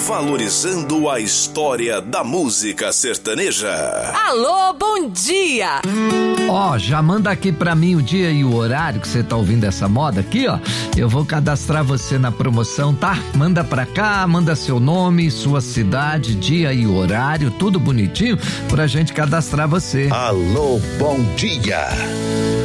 valorizando a história da música sertaneja. Alô, bom dia! Ó, já manda aqui pra mim o dia e o horário que você tá ouvindo essa moda aqui, ó. Eu vou cadastrar você na promoção, tá? Manda pra cá, manda seu nome, sua cidade, dia e horário, tudo bonitinho pra gente cadastrar você. Alô, bom dia!